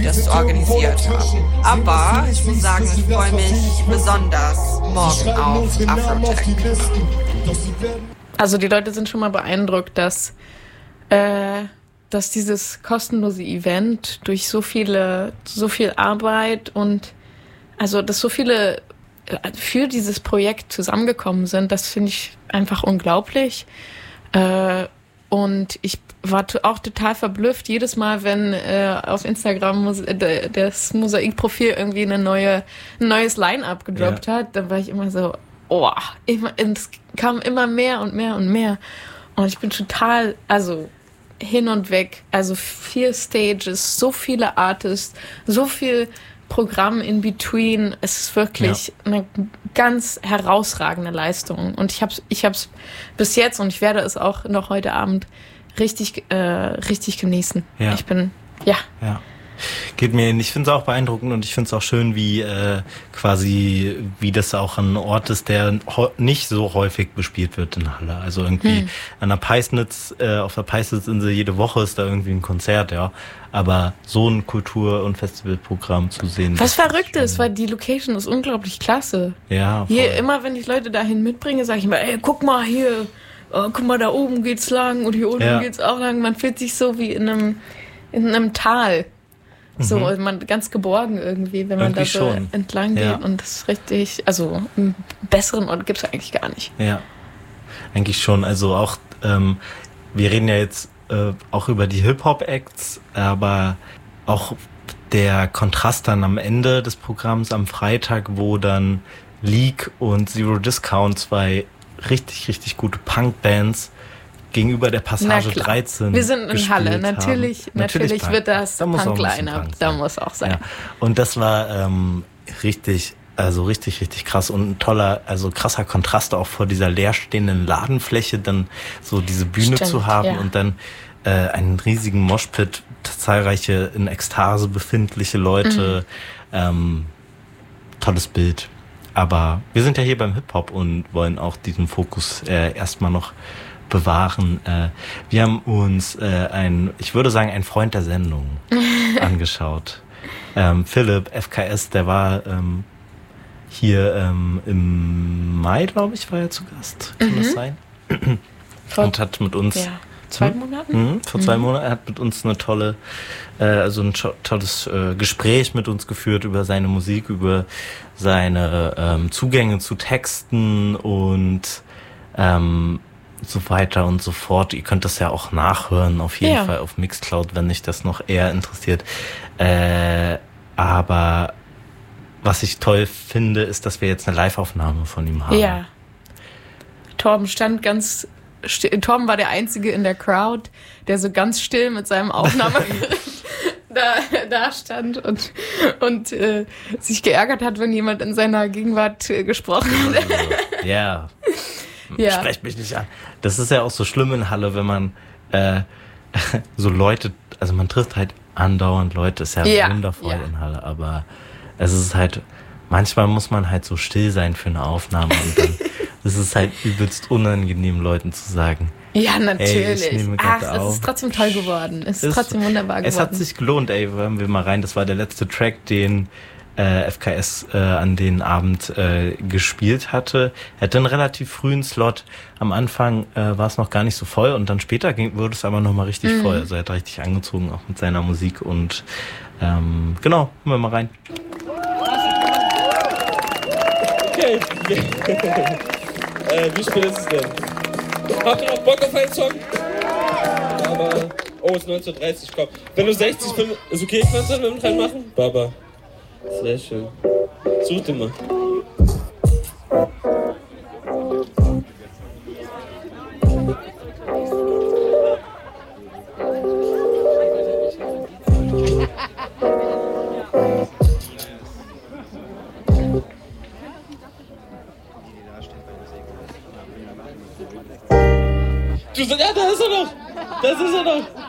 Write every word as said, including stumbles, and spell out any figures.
das organisiert haben. Aber ich muss sagen, ich freue mich besonders morgen auf Afrotech. Also die Leute sind schon mal beeindruckt, dass, äh, dass dieses kostenlose Event durch so viele, so viel Arbeit und also dass so viele für dieses Projekt zusammengekommen sind, das finde ich einfach unglaublich. Äh, und ich war t- auch total verblüfft, jedes Mal, wenn äh, auf Instagram Mos- äh, das Mosaik-Profil irgendwie eine neue, ein neues Line-Up gedroppt ja. hat, dann war ich immer so, oh, immer, es kam immer mehr und mehr und mehr. Und ich bin total, also hin und weg, also vier Stages, so viele Artists, so viel Programm in between. Es ist wirklich ja. eine ganz herausragende Leistung. Und ich habe es ich hab's bis jetzt und ich werde es auch noch heute Abend richtig, äh, richtig genießen. Ja. Ich bin, ja. Ja. Geht mir ähnlich. Ich finde es auch beeindruckend und ich finde es auch schön, wie äh, quasi, wie das auch ein Ort ist, der ho- nicht so häufig bespielt wird in Halle. Also irgendwie hm. an der Peisnitz, äh, auf der Peisnitzinsel jede Woche ist da irgendwie ein Konzert, ja. Aber so ein Kultur- und Festivalprogramm zu sehen. Was verrückt ist, weil die Location ist unglaublich klasse. Ja, voll. Hier, immer wenn ich Leute dahin mitbringe, sage ich immer, ey, guck mal hier, oh, guck mal, da oben geht's lang und hier unten ja. geht's auch lang. Man fühlt sich so wie in einem, in einem Tal. So, mhm. man ganz geborgen irgendwie, wenn man irgendwie da so schon. entlang geht. Ja. Und das ist richtig, also einen besseren Ort gibt's eigentlich gar nicht. Ja, eigentlich schon. Also auch, ähm, wir reden ja jetzt äh, auch über die Hip-Hop-Acts, aber auch der Kontrast dann am Ende des Programms am Freitag, wo dann Leak und Zero Discount, zwei richtig, richtig gute Punk-Bands, gegenüber der Passage dreizehn. Wir sind in Halle, natürlich, natürlich, natürlich wird das da Punk-Line-Up, da muss auch sein. Ja. Und das war ähm, richtig, also richtig, richtig krass und ein toller, also krasser Kontrast auch vor dieser leerstehenden Ladenfläche, dann so diese Bühne Stimmt, zu haben ja. und dann äh, einen riesigen Moshpit, zahlreiche in Ekstase befindliche Leute, mhm. ähm, tolles Bild. Aber wir sind ja hier beim Hip-Hop und wollen auch diesen Fokus äh, erstmal noch bewahren. Äh, wir haben uns äh, ein, ich würde sagen, ein Freund der Sendung angeschaut. Ähm, Philipp, F K S, der war ähm, hier ähm, im Mai, glaube ich, war er zu Gast. Kann mhm. das sein? Und hat mit uns ja. zwei hm? Monaten? Mh, vor zwei mhm. Monaten hat mit uns eine tolle, äh, also ein tolles äh, Gespräch mit uns geführt über seine Musik, über seine ähm, Zugänge zu Texten und ähm, so weiter und so fort. Ihr könnt das ja auch nachhören, auf jeden ja. Fall auf Mixcloud, wenn dich das noch eher interessiert. Äh, aber was ich toll finde, ist, dass wir jetzt eine Live-Aufnahme von ihm haben. Ja. Torben stand ganz still. Torben war der Einzige in der Crowd, der so ganz still mit seinem Aufnahmegerät da, da stand und, und äh, sich geärgert hat, wenn jemand in seiner Gegenwart äh, gesprochen hat. Also, ja. Ja. Sprecht mich nicht an. Das ist ja auch so schlimm in Halle, wenn man äh, so Leute, also man trifft halt andauernd Leute, ist ja, ja. wundervoll ja. in Halle, aber es ist halt, manchmal muss man halt so still sein für eine Aufnahme und dann ist es halt übelst unangenehm, Leuten zu sagen. Ja, natürlich. Ey, ich nehme Ach, es auf. ist trotzdem toll geworden. Es ist, ist trotzdem wunderbar geworden. Es hat sich gelohnt, ey, hören wir mal rein. Das war der letzte Track, den äh, F K S äh, an den Abend äh, gespielt hatte. Er hatte einen relativ frühen Slot. Am Anfang äh, war es noch gar nicht so voll und dann später ging, wurde es aber nochmal richtig mhm. voll. Also er hat richtig angezogen, auch mit seiner Musik und ähm, genau, hören wir mal rein. Okay. äh, wie spät ist es denn? Habt ihr noch Bock auf einen Song? Aber, oh, es ist neunzehn Uhr dreißig, komm. Wenn du sechzig, fünf, ist okay, kannst du dann reinmachen? Baba. Sehr schön. Such dir mal. Du sagst, ja, da ist er noch! Das ist er noch!